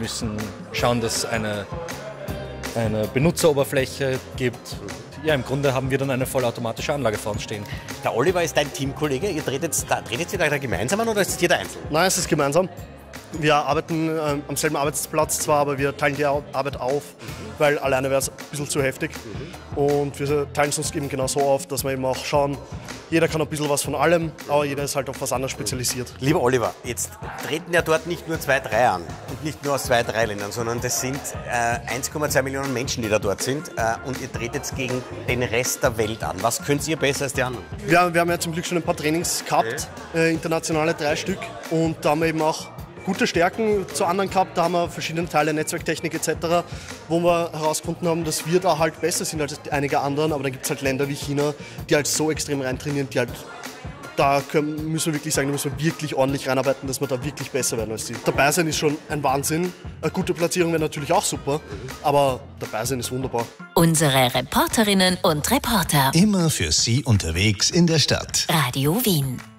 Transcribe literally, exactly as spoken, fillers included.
müssen schauen, dass es eine, eine Benutzeroberfläche gibt. Ja, im Grunde haben wir dann eine vollautomatische Anlage vor uns stehen. Der Oliver ist dein Teamkollege. Ihr tretet, da, tretet ihr da gemeinsam an oder ist es jeder einzeln? Nein, es ist gemeinsam. Wir arbeiten äh, am selben Arbeitsplatz zwar, aber wir teilen die Arbeit auf, mhm. weil alleine wäre es ein bisschen zu heftig. Mhm. Und wir teilen es uns eben genau so auf, dass wir eben auch schauen, jeder kann ein bisschen was von allem, aber jeder ist halt auf was anderes spezialisiert. Lieber Oliver, jetzt treten ja dort nicht nur zwei, drei an und nicht nur aus zwei, drei Ländern, sondern das sind äh, eins Komma zwei Millionen Menschen, die da dort sind äh, und ihr tretet gegen den Rest der Welt an. Was könnt ihr besser als die anderen? Wir, wir haben ja zum Glück schon ein paar Trainings gehabt, okay. äh, internationale drei Stück, und da haben wir eben auch gute Stärken zu anderen gehabt. Da haben wir verschiedene Teile, Netzwerktechnik et cetera, wo wir herausgefunden haben, dass wir da halt besser sind als einige anderen. Aber dann gibt es halt Länder wie China, die halt so extrem reintrainieren, die halt, da können, müssen wir wirklich sagen, da müssen wir wirklich ordentlich reinarbeiten, dass wir da wirklich besser werden als die. Dabei sein ist schon ein Wahnsinn. Eine gute Platzierung wäre natürlich auch super, aber dabei sein ist wunderbar. Unsere Reporterinnen und Reporter. Immer für Sie unterwegs in der Stadt. Radio Wien.